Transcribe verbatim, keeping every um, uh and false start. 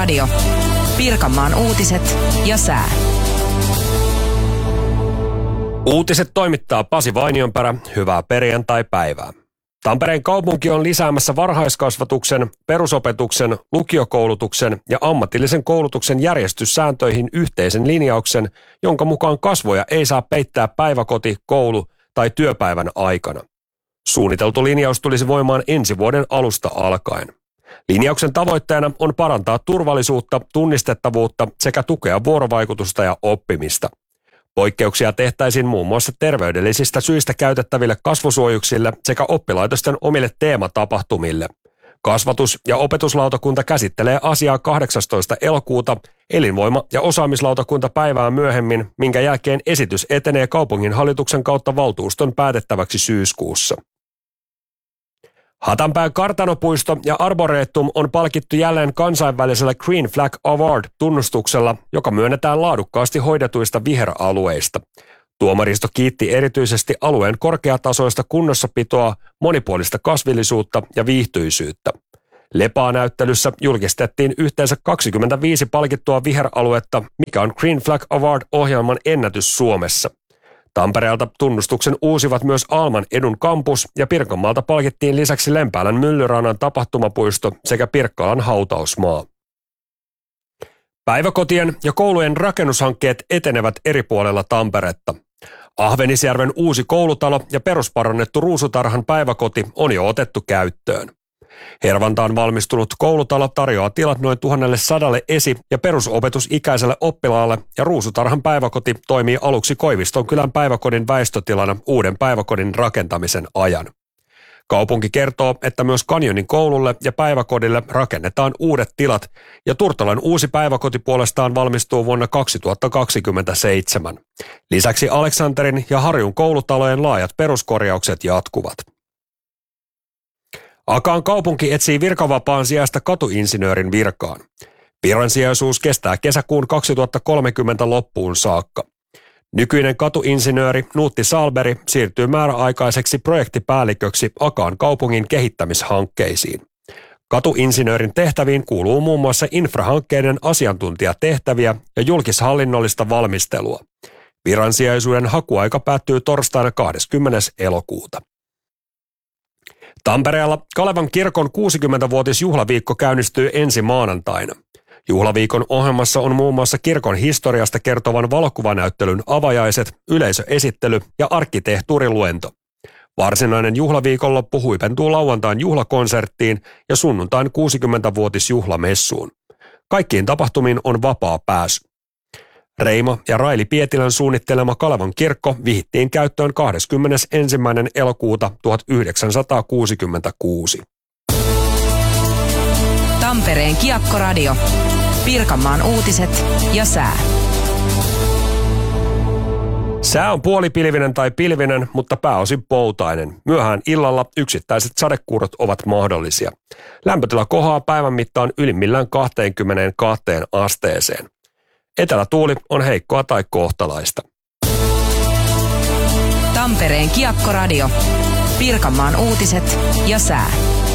Radio. Pirkanmaan uutiset ja sää. Uutiset toimittaa Pasi Vainionpärä. Hyvää perjantai-päivää. Tampereen kaupunki on lisäämässä varhaiskasvatuksen, perusopetuksen, lukiokoulutuksen ja ammatillisen koulutuksen järjestyssääntöihin yhteisen linjauksen, jonka mukaan kasvoja ei saa peittää päiväkoti-, koulu- tai työpäivän aikana. Suunniteltu linjaus tulisi voimaan ensi vuoden alusta alkaen. Linjauksen tavoitteena on parantaa turvallisuutta, tunnistettavuutta sekä tukea vuorovaikutusta ja oppimista. Poikkeuksia tehtäisiin muun muassa terveydellisistä syistä käytettäville kasvosuojuksille sekä oppilaitosten omille teematapahtumille. Kasvatus- ja opetuslautakunta käsittelee asiaa kahdeksastoista elokuuta, elinvoima- ja osaamislautakunta päivää myöhemmin, minkä jälkeen esitys etenee kaupunginhallituksen kautta valtuuston päätettäväksi syyskuussa. Hatanpään kartanopuisto ja Arboretum on palkittu jälleen kansainvälisellä Green Flag Award-tunnustuksella, joka myönnetään laadukkaasti hoidetuista viheralueista. Tuomaristo kiitti erityisesti alueen korkeatasoista kunnossapitoa, monipuolista kasvillisuutta ja viihtyisyyttä. Lepaa-näyttelyssä julkistettiin yhteensä kaksikymmentäviisi palkittua viheraluetta, mikä on Green Flag Award-ohjelman ennätys Suomessa. Tampereelta tunnustuksen uusivat myös Alman Edun kampus ja Pirkanmaalta palkittiin lisäksi Lempäälän Myllyrannan tapahtumapuisto sekä Pirkkalan hautausmaa. Päiväkotien ja koulujen rakennushankkeet etenevät eri puolella Tamperetta. Ahvenisjärven uusi koulutalo ja perusparannettu Ruusutarhan päiväkoti on jo otettu käyttöön. Hervantaan valmistunut koulutalo tarjoaa tilat noin tuhansisadalle esi- ja perusopetusikäiselle oppilaalle ja Ruusutarhan päiväkoti toimii aluksi Koivistonkylän päiväkodin väistötilana uuden päiväkodin rakentamisen ajan. Kaupunki kertoo, että myös Kanjonin koululle ja päiväkodille rakennetaan uudet tilat ja Turtolan uusi päiväkoti puolestaan valmistuu vuonna kaksituhattakaksikymmentäseitsemän. Lisäksi Aleksanterin ja Harjun koulutalojen laajat peruskorjaukset jatkuvat. Akaan kaupunki etsii virkavapaan sijasta katuinsinöörin virkaan. Viransijaisuus kestää kesäkuun kaksituhattakolmekymmentä loppuun saakka. Nykyinen katuinsinööri Nuutti Salberi siirtyy määräaikaiseksi projektipäälliköksi Akaan kaupungin kehittämishankkeisiin. Katuinsinöörin tehtäviin kuuluu muun muassa infrahankkeiden asiantuntijatehtäviä ja julkishallinnollista valmistelua. Viransijaisuuden hakuaika päättyy torstaina kahdeskymmenes elokuuta. Tampereella Kalevan kirkon kuusikymmentävuotisjuhlaviikko käynnistyy ensi maanantaina. Juhlaviikon ohjelmassa on muun muassa kirkon historiasta kertovan valokuvanäyttelyn avajaiset, yleisöesittely ja arkkitehtuuriluento. Varsinainen juhlaviikonloppu huipentuu lauantain juhlakonserttiin ja sunnuntain kuusikymmentävuotisjuhlamessuun. Kaikkiin tapahtumiin on vapaa pääsy. Reima ja Raili Pietilän suunnittelema Kalevan kirkko vihittiin käyttöön kahdeskymmenesensimmäinen elokuuta tuhatyhdeksänsataakuusikymmentäkuusi. Tampereen Kiekko-radio. Pirkanmaan uutiset ja sää. Sää on puolipilvinen tai pilvinen, mutta pääosin poutainen. Myöhään illalla yksittäiset sadekuurot ovat mahdollisia. Lämpötila kohoaa päivän mittaan ylimmillään kaksikymmentäkaksi asteeseen. Etelätuuli on heikkoa tai kohtalaista. Tampereen Kiekko-radio. Pirkanmaan uutiset ja sää.